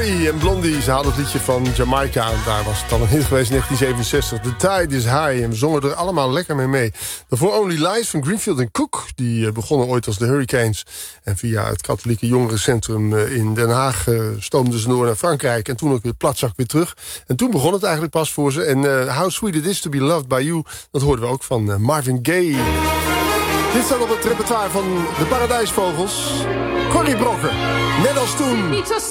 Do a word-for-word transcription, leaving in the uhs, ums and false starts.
Mary en Blondie, ze hadden het liedje van Jamaica. Daar was het dan een hit geweest in negentien zevenenzestig. The Tide is High. En we zongen er allemaal lekker mee mee. Daarvoor Only Lies van Greenfield en Cook. Die begonnen ooit als de Hurricanes. En via het katholieke jongerencentrum in Den Haag stoomden ze door naar Frankrijk. En toen ook weer platzak weer terug. En toen begon het eigenlijk pas voor ze. En uh, How Sweet It Is To Be Loved By You, dat hoorden we ook van uh, Marvin Gaye. Dit staat op het repertoire van de Paradijsvogels. Corrie Brokken, net als toen. Niet zo